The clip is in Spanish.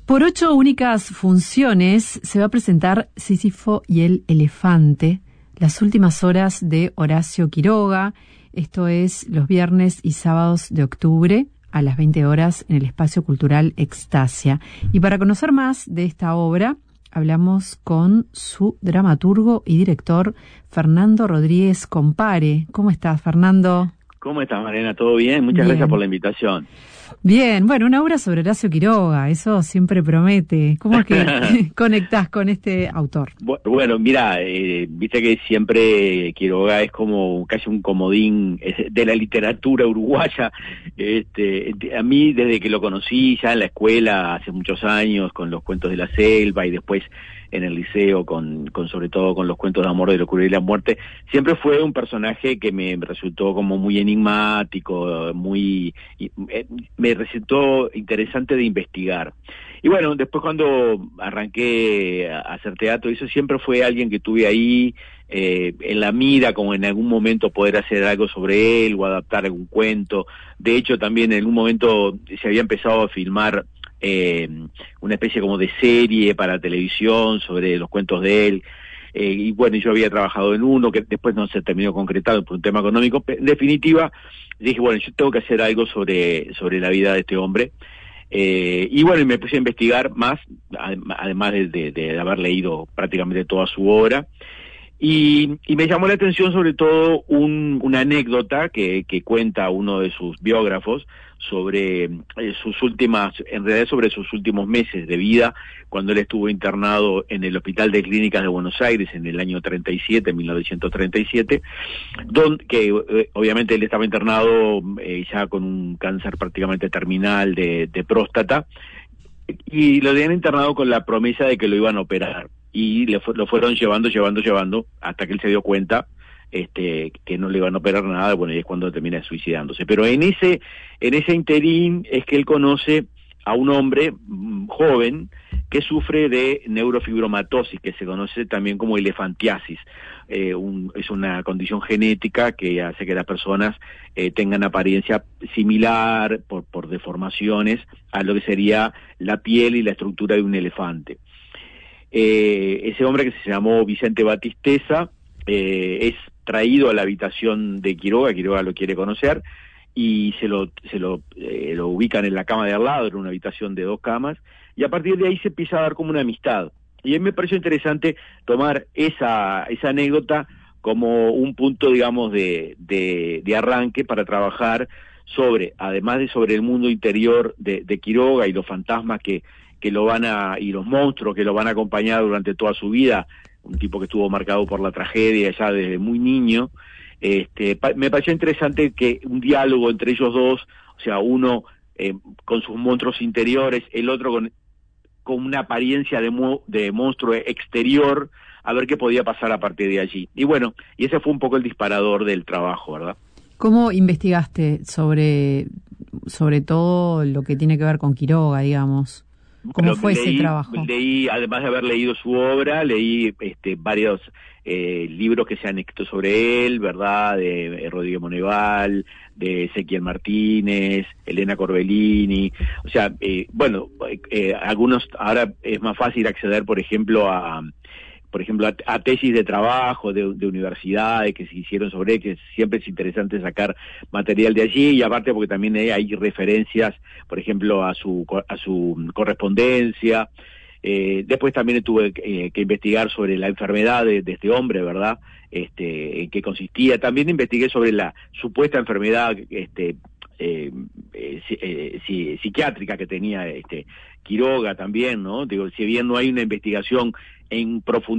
Por 8 únicas funciones se va a presentar Sísifo y el elefante, las últimas horas de Horacio Quiroga. Esto es los viernes y sábados de octubre a las 20 horas en el Espacio Cultural Extasia. Y para conocer más de esta obra, hablamos con su dramaturgo y director, Fernando Rodríguez Compare. ¿Cómo estás, Fernando? ¿Cómo estás, Mariana? ¿Todo bien? Muchas gracias por la invitación. Bien, bueno, una obra sobre Horacio Quiroga, eso siempre promete. ¿Cómo es que conectás con este autor? Bueno, mira, viste que siempre Quiroga es como casi un comodín de la literatura uruguaya. A mí, desde que lo conocí ya en la escuela hace muchos años, con los cuentos de la selva y después en el liceo con sobre todo con los cuentos de amor, de locura y la muerte, siempre fue un personaje que me resultó como muy enigmático, me resultó interesante de investigar. Y bueno, después cuando arranqué a hacer teatro, eso siempre fue alguien que tuve ahí en la mira, como en algún momento poder hacer algo sobre él o adaptar algún cuento. De hecho, también en algún momento se había empezado a filmar una especie como de serie para televisión sobre los cuentos de él, y bueno, yo había trabajado en uno que después no se terminó concretando por un tema económico. En definitiva, dije, bueno, yo tengo que hacer algo sobre la vida de este hombre, y bueno, y me puse a investigar más, además de haber leído prácticamente toda su obra. Y me llamó la atención sobre todo una anécdota que cuenta uno de sus biógrafos sobre sobre sus últimos meses de vida, cuando él estuvo internado en el Hospital de Clínicas de Buenos Aires en el año 1937, donde obviamente él estaba internado ya con un cáncer prácticamente terminal de próstata, y lo habían internado con la promesa de que lo iban a operar, y lo fueron llevando hasta que él se dio cuenta que no le iban a operar nada. Bueno, y es cuando termina suicidándose. Pero en ese interín es que él conoce a un hombre joven que sufre de neurofibromatosis, que se conoce también como elefantiasis. Es una condición genética que hace que las personas tengan apariencia similar por deformaciones a lo que sería la piel y la estructura de un elefante. Ese hombre, que se llamó Vicente Batisteza, es traído a la habitación de Quiroga lo quiere conocer, y se lo ubican en la cama de al lado, en una habitación de 2 camas, y a partir de ahí se empieza a dar como una amistad. Y a mí me pareció interesante tomar esa anécdota como un punto, digamos, de arranque para trabajar además sobre el mundo interior de Quiroga y los fantasmas que lo y los monstruos que lo van a acompañar durante toda su vida. Un tipo que estuvo marcado por la tragedia ya desde muy niño. Me pareció interesante que un diálogo entre ellos dos, o sea, uno con sus monstruos interiores, el otro con una apariencia de monstruo exterior, a ver qué podía pasar a partir de allí. Y bueno, y ese fue un poco el disparador del trabajo, ¿verdad? ¿Cómo investigaste sobre todo lo que tiene que ver con Quiroga, digamos? ¿Cómo fue ese trabajo? Además de haber leído su obra, leí varios libros que se han escrito sobre él, ¿verdad? De Rodrigo Moneval, de Ezequiel Martínez, Elena Corbellini. O sea, algunos, ahora es más fácil acceder, por ejemplo, a tesis de trabajo de universidades que se hicieron sobre él, que siempre es interesante sacar material de allí, y aparte porque también hay referencias, por ejemplo, a su correspondencia. Después también tuve que investigar sobre la enfermedad de este hombre, ¿verdad? En qué consistía. También investigué sobre la supuesta enfermedad psiquiátrica que tenía Quiroga también, ¿no? Digo, si bien no hay una investigación en profundidad